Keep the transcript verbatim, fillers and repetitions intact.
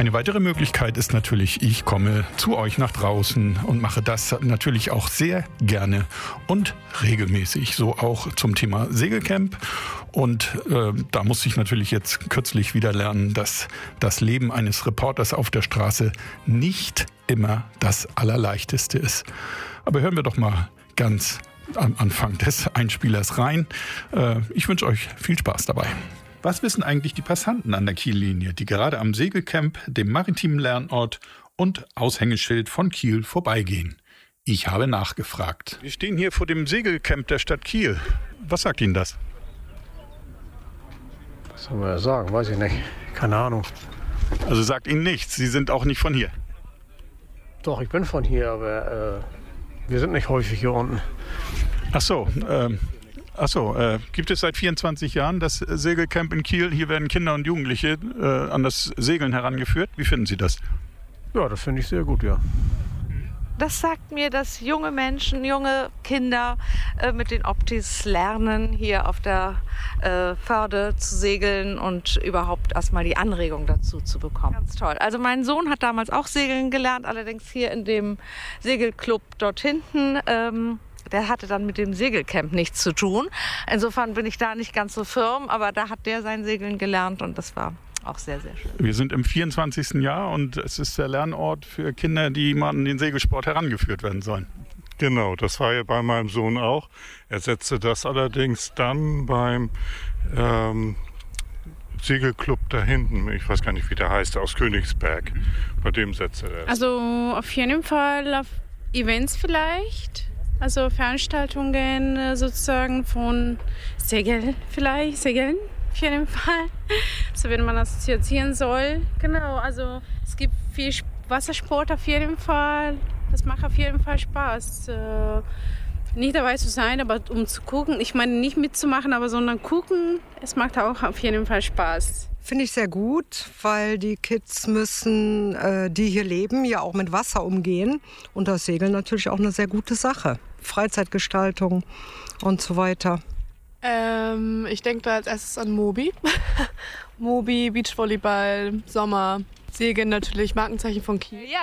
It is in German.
Eine weitere Möglichkeit ist natürlich, ich komme zu euch nach draußen und mache das natürlich auch sehr gerne und regelmäßig. So auch zum Thema Segelcamp. Und äh, da musste ich natürlich jetzt kürzlich wieder lernen, dass das Leben eines Reporters auf der Straße nicht immer das Allerleichteste ist. Aber hören wir doch mal ganz am Anfang des Einspielers rein. Äh, ich wünsche euch viel Spaß dabei. Was wissen eigentlich die Passanten an der Kiellinie, die gerade am Segelcamp, dem maritimen Lernort und Aushängeschild von Kiel vorbeigehen? Ich habe nachgefragt. Wir stehen hier vor dem Segelcamp der Stadt Kiel. Was sagt Ihnen das? Was soll man da sagen? Weiß ich nicht. Keine Ahnung. Also sagt Ihnen nichts. Sie sind auch nicht von hier. Doch, ich bin von hier, aber äh, wir sind nicht häufig hier unten. Ach so, ähm, ach so äh, gibt es seit vierundzwanzig Jahren das Segelcamp in Kiel? Hier werden Kinder und Jugendliche äh, an das Segeln herangeführt. Wie finden Sie das? Ja, das finde ich sehr gut, ja. Das sagt mir, dass junge Menschen, junge Kinder äh, mit den Optis lernen, hier auf der äh, Förde zu segeln und überhaupt erstmal die Anregung dazu zu bekommen. Ganz toll. Also mein Sohn hat damals auch segeln gelernt, allerdings hier in dem Segelclub dort hinten. Ähm, der hatte dann mit dem Segelcamp nichts zu tun. Insofern bin ich da nicht ganz so firm, aber da hat der sein Segeln gelernt und das war auch sehr, sehr schön. Wir sind im vierundzwanzigsten Jahr und es ist der Lernort für Kinder, die mal an den Segelsport herangeführt werden sollen. Genau, das war ja bei meinem Sohn auch. Er setzte das allerdings dann beim ähm, Segelclub da hinten, ich weiß gar nicht, wie der heißt, aus Königsberg. Bei dem setzte er das. Also auf jeden Fall auf Events vielleicht. Also Veranstaltungen sozusagen von Segeln vielleicht, Segeln. Auf jeden Fall, so wenn man assoziieren soll. Genau, also es gibt viel Wassersport auf jeden Fall. Das macht auf jeden Fall Spaß. Äh, nicht dabei zu sein, aber um zu gucken. Ich meine nicht mitzumachen, aber sondern gucken. Es macht auch auf jeden Fall Spaß. Finde ich sehr gut, weil die Kids müssen, äh, die hier leben, ja auch mit Wasser umgehen. Und das Segeln natürlich auch eine sehr gute Sache. Freizeitgestaltung und so weiter. Ähm, ich denke da als erstes an Mobi. Mobi, Beachvolleyball, Sommer, Segeln natürlich, Markenzeichen von Kiel. Ja,